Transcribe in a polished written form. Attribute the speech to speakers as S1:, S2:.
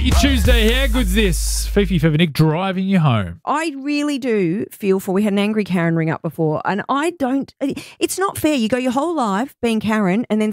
S1: Freaky Tuesday, how good's this? Fifi for Nick driving you home.
S2: I really do feel for, we had an angry Karen ring up before, and it's not fair. You go your whole life being Karen, and then